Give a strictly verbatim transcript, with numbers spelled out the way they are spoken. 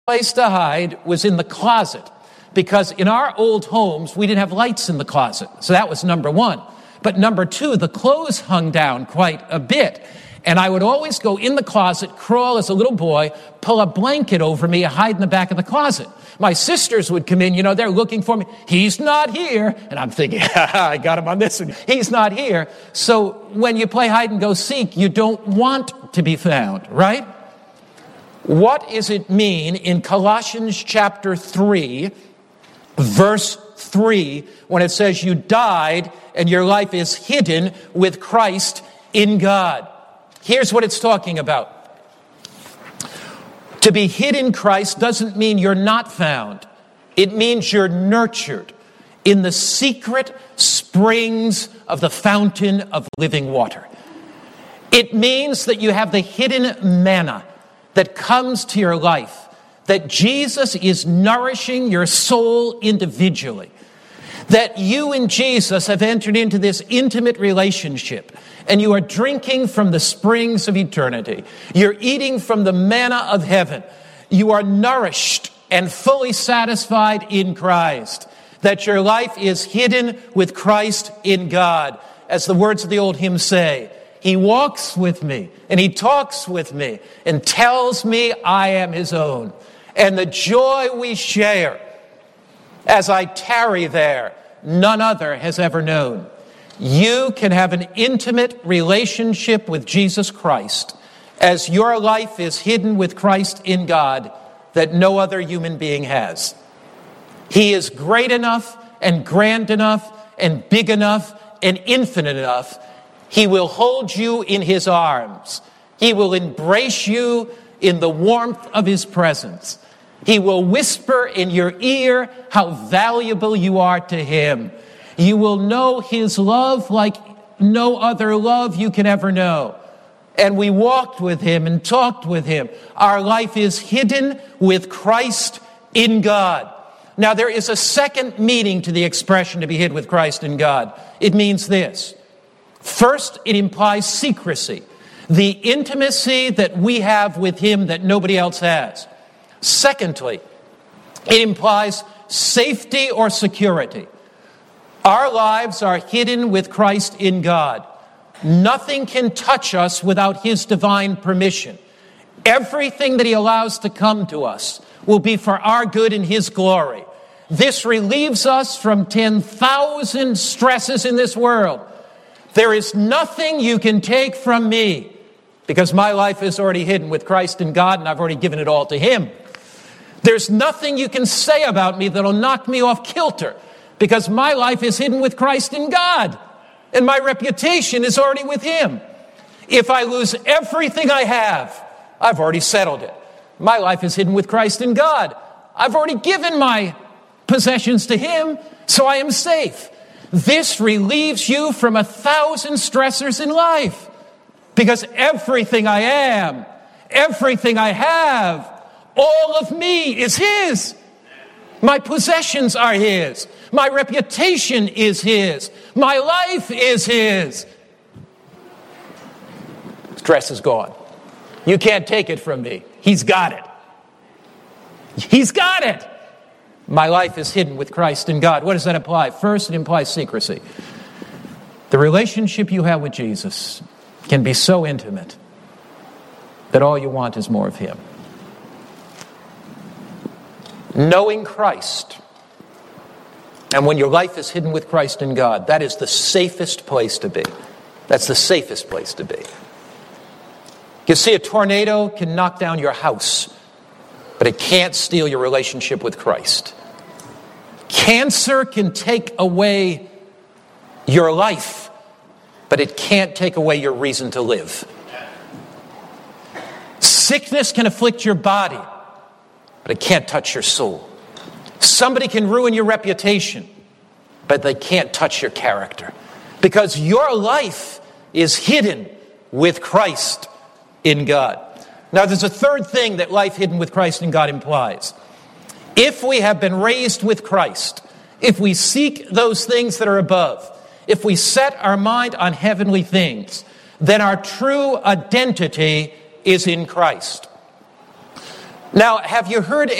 place to hide was in the closet, because in our old homes, we didn't have lights in the closet. So that was number one. But number two, the clothes hung down quite a bit. And I would always go in the closet, crawl as a little boy, pull a blanket over me, and hide in the back of the closet. My sisters would come in, you know, they're looking for me. He's not here. And I'm thinking, I got him on this one. He's not here. So when you play hide and go seek, you don't want to be found, right? What does it mean in Colossians chapter three, verse three, when it says you died and your life is hidden with Christ in God? Here's what it's talking about. To be hid in Christ doesn't mean you're not found. It means you're nurtured in the secret springs of the fountain of living water. It means that you have the hidden manna that comes to your life, that Jesus is nourishing your soul individually, that you and Jesus have entered into this intimate relationship, and you are drinking from the springs of eternity. You're eating from the manna of heaven. You are nourished and fully satisfied in Christ, that your life is hidden with Christ in God. As the words of the old hymn say, He walks with me, and He talks with me, and tells me I am His own. And the joy we share as I tarry there, none other has ever known. You can have an intimate relationship with Jesus Christ as your life is hidden with Christ in God that no other human being has. He is great enough and grand enough and big enough and infinite enough. He will hold you in His arms. He will embrace you in the warmth of His presence. He will whisper in your ear how valuable you are to Him. You will know His love like no other love you can ever know. And we walked with Him and talked with Him. Our life is hidden with Christ in God. Now, there is a second meaning to the expression to be hid with Christ in God. It means this. First, it implies secrecy, the intimacy that we have with Him that nobody else has. Secondly, it implies safety or security. Our lives are hidden with Christ in God. Nothing can touch us without His divine permission. Everything that He allows to come to us will be for our good and His glory. This relieves us from ten thousand stresses in this world. There is nothing you can take from me because my life is already hidden with Christ in God and I've already given it all to Him. There's nothing you can say about me that'll knock me off kilter because my life is hidden with Christ in God and my reputation is already with Him. If I lose everything I have, I've already settled it. My life is hidden with Christ in God. I've already given my possessions to Him, so I am safe. This relieves you from a thousand stressors in life because everything I am, everything I have, all of me is His. My possessions are His. My reputation is His. My life is His. Stress is gone. You can't take it from me. He's got it. He's got it. My life is hidden with Christ in God. What does that imply? First, it implies secrecy. The relationship you have with Jesus can be so intimate that all you want is more of Him. Knowing Christ, and when your life is hidden with Christ in God, that is the safest place to be. That's the safest place to be. You see, a tornado can knock down your house, but it can't steal your relationship with Christ. Cancer can take away your life, but it can't take away your reason to live. Sickness can afflict your body, but it can't touch your soul. Somebody can ruin your reputation, but they can't touch your character. Because your life is hidden with Christ in God. Now, there's a third thing that life hidden with Christ in God implies. If we have been raised with Christ, if we seek those things that are above, if we set our mind on heavenly things, then our true identity is in Christ. Now, have you heard